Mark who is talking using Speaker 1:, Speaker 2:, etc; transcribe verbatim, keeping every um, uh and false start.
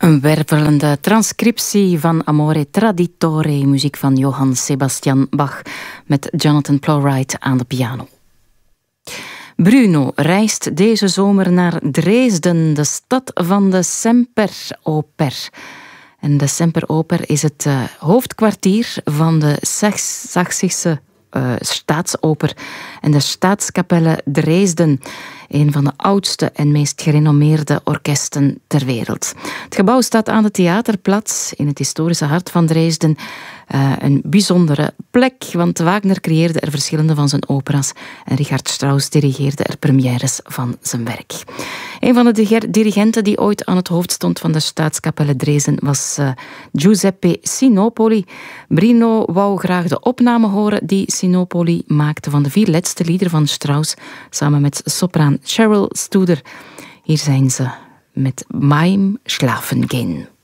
Speaker 1: Een wervelende transcriptie van Amore Traditore, muziek van Johann Sebastian Bach, met Jonathan Plowright aan de piano. Bruno reist deze zomer naar Dresden, de stad van de Semperoper. En de Semperoper is het uh, hoofdkwartier van de Sächsische uh, Staatsoper en de Staatskapelle Dresden, een van de oudste en meest gerenommeerde orkesten ter wereld. Het gebouw staat aan de Theaterplatz in het historische hart van Dresden. Uh, een bijzondere plek, want Wagner creëerde er verschillende van zijn opera's en Richard Strauss dirigeerde er premières van zijn werk. Een van de dirigenten die ooit aan het hoofd stond van de Staatskapelle Dresden was uh, Giuseppe Sinopoli. Bruno wou graag de opname horen die Sinopoli maakte van de vier laatste liederen van Strauss samen met sopraan Cheryl Studer. Hier zijn ze met Beim Schlafen gehen.